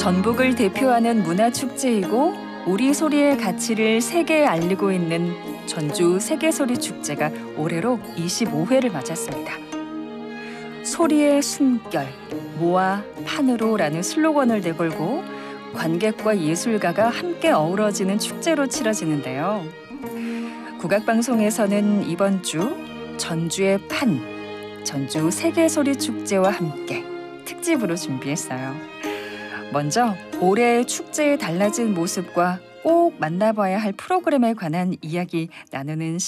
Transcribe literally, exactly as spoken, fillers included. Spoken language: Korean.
전북을 대표하는 문화축제이고 우리 소리의 가치를 세계에 알리고 있는 전주 세계소리축제가 올해로 이십오 회를 맞았습니다. 소리의 숨결, 모아 판으로라는 슬로건을 내걸고 관객과 예술가가 함께 어우러지는 축제로 치러지는데요. 국악방송에서는 이번 주 전주의 판, 전주 세계소리축제와 함께 특집으로 준비했어요. 먼저 올해 축제의 달라진 모습과 꼭 만나봐야 할 프로그램에 관한 이야기 나누는